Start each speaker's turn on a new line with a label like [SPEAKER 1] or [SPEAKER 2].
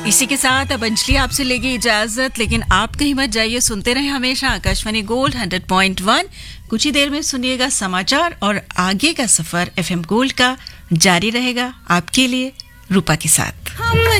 [SPEAKER 1] इसी के साथ अब अंजलि आपसे लेगी इजाजत, लेकिन आप कहीं मत जाइए, सुनते रहे हमेशा आकाशवाणी गोल्ड 100.1। कुछ ही देर में सुनिएगा समाचार और आगे का सफर एफएम गोल्ड का जारी रहेगा आपके लिए रूपा के साथ।